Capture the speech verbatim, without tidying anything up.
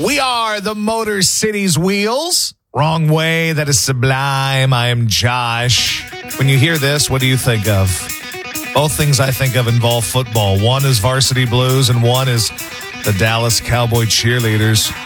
We are the Motor City's Wheels. Wrong way, that is sublime. I am Josh. When you hear this, what do you think of? Both things I think of involve football. One is Varsity Blues and one is the Dallas Cowboy Cheerleaders.